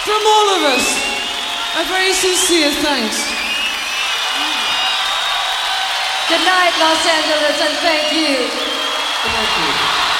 From all of us, a very sincere thanks. Good night, Los Angeles, and thank you. Thank you.